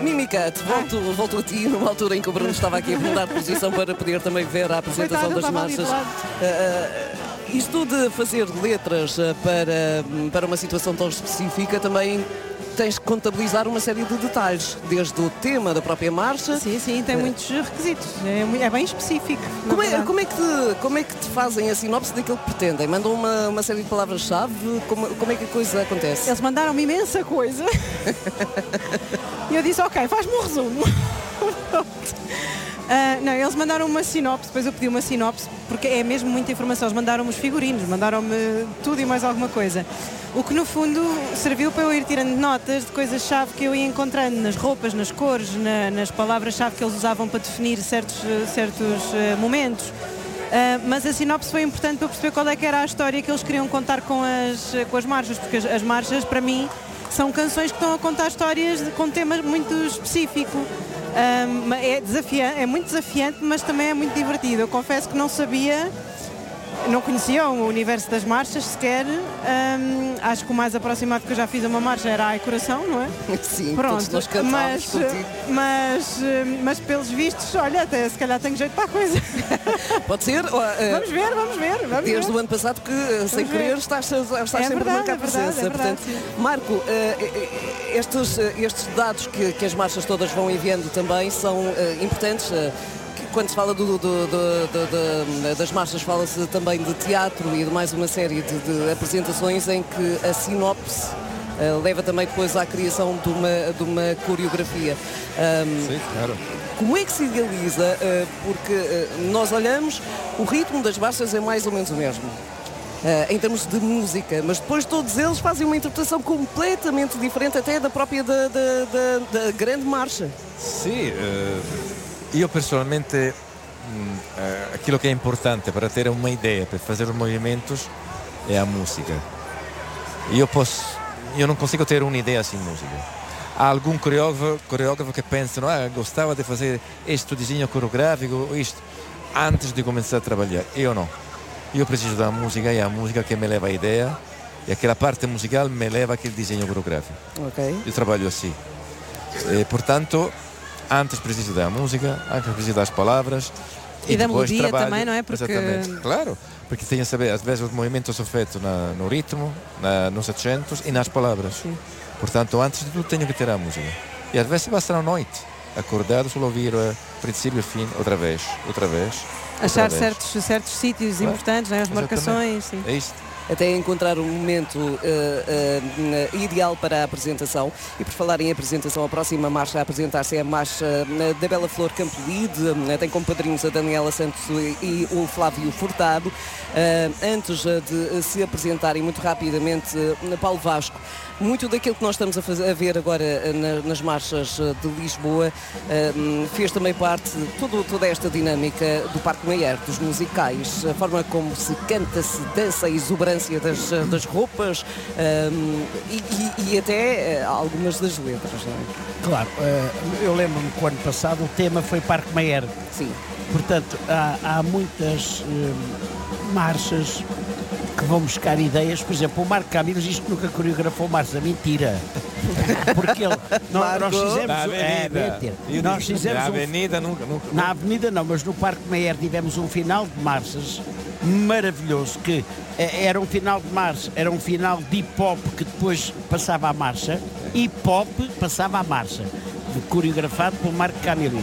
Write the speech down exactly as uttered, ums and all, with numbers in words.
Mimicat, volto, volto a ti numa altura em que o Bruno estava aqui a mudar de posição para poder também ver a apresentação Coitado, das marchas. Uh, uh, isto de fazer letras uh, para, para uma situação tão específica também tens que contabilizar uma série de detalhes, desde o tema da própria marcha. Sim, sim, tem muitos requisitos, é, é bem específico. Como é, como, é que te, como é que te fazem a sinopse daquilo que pretendem? Mandam uma, uma série de palavras-chave? Como, como é que a coisa acontece? Eles mandaram-me imensa coisa e eu disse, ok, faz-me um resumo. Uh, não, eles mandaram uma sinopse, depois eu pedi uma sinopse, porque é mesmo muita informação. Eles mandaram-me os figurinos, mandaram-me tudo e mais alguma coisa. O que no fundo serviu para eu ir tirando notas de coisas-chave que eu ia encontrando nas roupas, nas cores, na, nas palavras-chave que eles usavam para definir certos, certos uh, momentos. Uh, mas a sinopse foi importante para eu perceber qual é que era a história que eles queriam contar com as, com as marchas, porque as, as marchas, para mim, são canções que estão a contar histórias de, com temas muito específico. Um, é, desafiante, é muito desafiante, mas também é muito divertido. Eu confesso que não sabia, não conhecia o universo das marchas sequer. Um, acho que o mais aproximado que eu já fiz a uma marcha era Ai Coração, não é? Sim, pronto, todos nós cantámos mas, contigo. mas, mas pelos vistos, olha, até se calhar tenho jeito para a coisa. Pode ser? Uh, vamos ver, vamos ver. Vamos desde ver. o ano passado que, vamos sem ver. querer, estás, estás é sempre verdade, a marcar é verdade, presença. é verdade, Portanto, Marco, uh, estes, estes dados que, que as marchas todas vão enviando também são uh, importantes. Uh, Quando se fala do, do, do, do, das marchas, fala-se também de teatro e de mais uma série de, de apresentações em que a sinopse uh, leva também depois à criação de uma, de uma coreografia. Um, Sim, claro. Como é que se idealiza? Uh, porque uh, nós olhamos, o ritmo das marchas é mais ou menos o mesmo. Uh, em termos de música, mas depois todos eles fazem uma interpretação completamente diferente até da própria da, da, da, da grande marcha. Sì, eh, io personalmente mh, eh, aquilo che è importante per avere un'idea, per fare movimentos è a musica. Io, posso, io non consigo ter un'idea sem música. Há algum coreógrafo, coreógrafo que pensam, ah, gostava de fazer este desenho coreográfico, isto, antes de começar a trabalhar. Eu não. Io preciso da música e a música que me leva a ideia e aquela parte musical me leva aquele desenho coreográfico. Okay. Eu trabalho assim. E, portanto, antes preciso da música, antes preciso das palavras e, e da depois melodia trabalho. também, não é? Porque... Exatamente, claro, porque tenho a saber, às vezes os movimentos são feitos na, no ritmo, na, nos acentos e nas palavras. Sim. Portanto, antes de tudo tenho que ter a música. E às vezes basta a noite, acordado, só ouvir uh, princípio e fim, outra vez, outra vez. Achar outra vez. certos, certos sítios claro. importantes, não é? As Exatamente. Marcações. Sim. É isto. Até encontrar um momento uh, uh, ideal para a apresentação. E por falar em apresentação, a próxima marcha a apresentar-se é a marcha uh, da Bela Flor Campolide. Uh, tem como padrinhos a Daniela Santos e, e o Flávio Furtado. Uh, antes uh, de uh, se apresentarem muito rapidamente, uh, Paulo Vasco, muito daquilo que nós estamos a, fazer, a ver agora uh, na, nas marchas uh, de Lisboa uh, fez também parte de todo, toda esta dinâmica do Parque Mayer, dos musicais, a forma como se canta, se dança, a exuberância Das, das roupas um, e, e, e até uh, algumas das letras, não é? Claro, uh, eu lembro-me que o ano passado o tema foi Parque Mayer. Sim. Portanto, há, há muitas uh, marchas que vão buscar ideias. Por exemplo, o Marco Camilo diz que nunca coreografou marcha. Mentira. Porque ele, nós, nós fizemos... Na avenida. É, mentira. Nós fizemos na um, avenida nunca, nunca. Na avenida não, mas no Parque Mayer tivemos um final de marchas maravilhoso, que era um final de marcha, era um final de hip-hop que depois passava a marcha, hip-hop passava a marcha, coreografado por Marco Camilo.